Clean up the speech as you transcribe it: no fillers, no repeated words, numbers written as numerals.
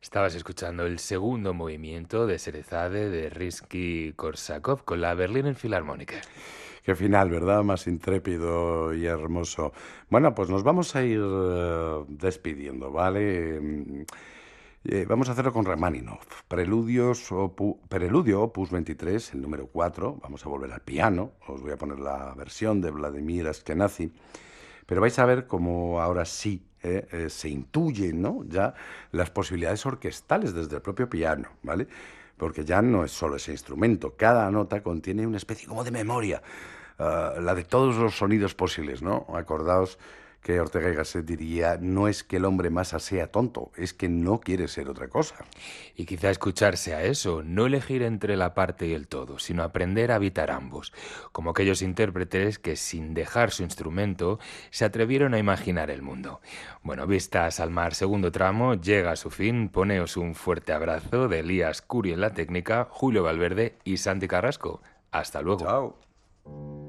Estabas escuchando el segundo movimiento de Cerezade de Rimski-Korsakov con la Berliner Philharmoniker. Qué final, ¿verdad? Más intrépido y hermoso. Bueno, pues nos vamos a ir despidiendo, ¿vale? Vamos a hacerlo con Rachmaninoff. Preludio Opus 23, el número 4. Vamos a volver al piano. Os voy a poner la versión de Vladimir Ashkenazy. Pero vais a ver cómo ahora sí se intuyen, ¿no? Ya las posibilidades orquestales desde el propio piano, ¿vale? Porque ya no es solo ese instrumento. Cada nota contiene una especie como de memoria, la de todos los sonidos posibles, ¿no? Acordaos que Ortega y Gasset diría, no es que el hombre masa sea tonto, es que no quiere ser otra cosa. Y quizá escucharse a eso, no elegir entre la parte y el todo, sino aprender a habitar ambos, como aquellos intérpretes que sin dejar su instrumento se atrevieron a imaginar el mundo. Bueno, vistas al mar segundo tramo, llega a su fin, poneos un fuerte abrazo de Elías Curi en la técnica, Julio Valverde y Santi Carrasco. Hasta luego. Chao.